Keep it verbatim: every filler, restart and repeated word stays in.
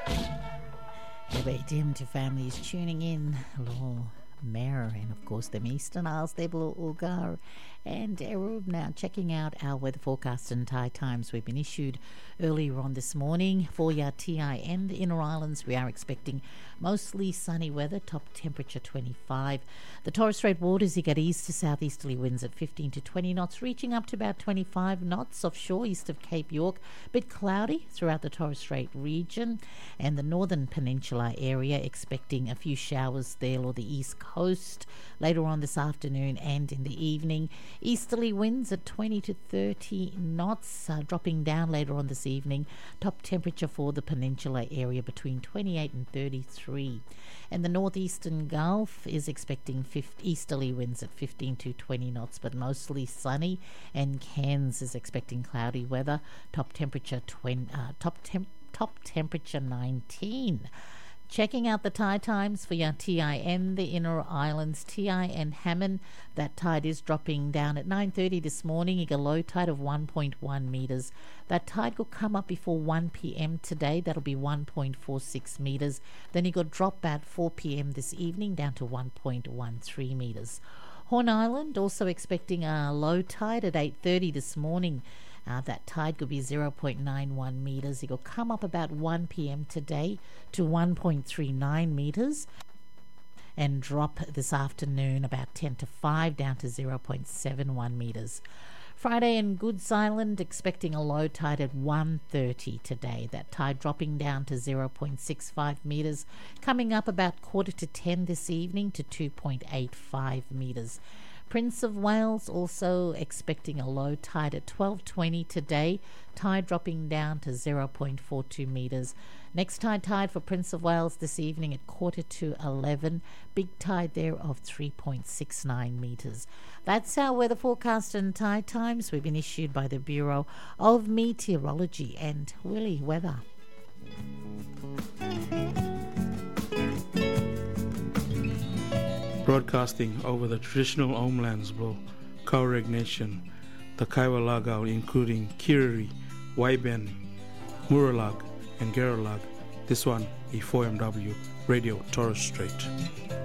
Dim to families tuning in. Hello, Mayor, and of course the Eastern Isles, Deblo Ulgar, and Erub. Now checking out our weather forecast and Thai times we've been issued earlier on this morning for your T I and the Inner Islands. We are expecting mostly sunny weather, top temperature twenty-five. The Torres Strait waters, you get east to southeasterly winds at fifteen to twenty knots, reaching up to about twenty-five knots offshore east of Cape York. Bit cloudy throughout the Torres Strait region and the northern peninsula area, expecting a few showers there or the east coast later on this afternoon and in the evening. Easterly winds at twenty to thirty knots, uh, dropping down later on this evening. Top temperature for the peninsula area between twenty-eight and thirty-three. And the northeastern Gulf is expecting fifty easterly winds at fifteen to twenty knots, but mostly sunny. And Cairns is expecting cloudy weather. Top temperature twenty, uh, top temp, top temperature nineteen. Checking out the Thai times for your T I N, the Inner Islands, T I and Hammond. That tide is dropping down at nine thirty this morning. You get a low tide of one point one metres. That tide will come up before one p.m. today. That'll be one point four six metres. Then you got drop at four p.m. this evening down to one point one three metres. Horn Island also expecting a low tide at eight thirty this morning. Uh, that tide could be zero point nine one metres. It will come up about one p.m. today to one point three nine metres and drop this afternoon about ten to five down to zero point seven one metres. Friday in Goods Island expecting a low tide at one thirty today. That tide dropping down to zero point six five metres, coming up about quarter to ten this evening to two point eight five metres. Prince of Wales also expecting a low tide at twelve twenty today, tide dropping down to zero point four two metres. Next tide tide for Prince of Wales this evening at quarter to eleven, big tide there of three point six nine metres. That's our weather forecast and tide times we've been issued by the Bureau of Meteorology and Willie Weather. Broadcasting over the traditional homelands of Kaureg Nation, the Kaiwa Lagao, including Kiriri, Waiben, Muralag, and Geralag. This one, E four M W, Radio Torres Strait.